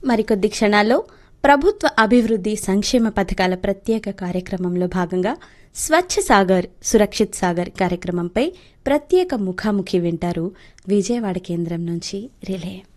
మరికొద్ది క్షణాల్లో ప్రభుత్వ అభివృద్ధి సంక్షేమ పథకాల ప్రత్యేక కార్యక్రమంలో భాగంగా స్వచ్ఛ సాగర్ సురక్షిత్ సాగర్ కార్యక్రమంపై ప్రత్యేక ముఖాముఖి వింటారు విజయవాడ కేంద్రం నుంచి రిలే.